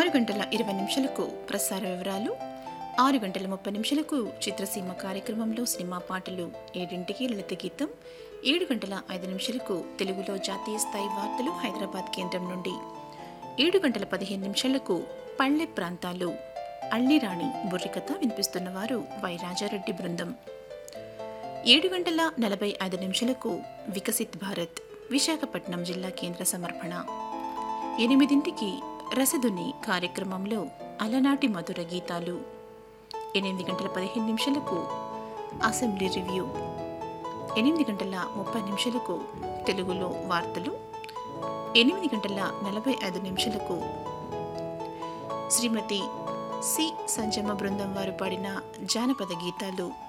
6 గంటల 20 నిమిషాలకు ప్రసార వివరాలు, 6 గంటల 30 నిమిషాలకు చిత్రసీమ కార్యక్రమంలో సినిమా పాటలు, 7ంటికి లలిత గీతం, 7 గంటల 5 నిమిషాలకు తెలుగులో జాతీయ స్థాయి వార్తలు హైదరాబాద్ కేంద్రం నుండి, 7 గంటల 15 నిమిషాలకు పల్లె ప్రాంతాలు, అల్లిరాణి బుర్రికథ వినిపిస్తున్నవారు వై రాజారెడ్డి బృందం, 7 గంటల 45 నిమిషాలకు వికసిత్ భారత్ విశాఖపట్నం జిల్లా కేంద్ర సమర్పణ, 8ంటికి రసధుని కార్యక్రమంలో అలనాటి మధుర గీతాలు, 8 గంటల 15 నిమిషాలకు అసెంబ్లీ రివ్యూ, 8 గంటల 30 నిమిషాలకు తెలుగులో వార్తలు, 8 గంటల 45 నిమిషాలకు శ్రీమతి సి సంజమ్మ బృందం వారు పాడిన జానపద గీతాలు,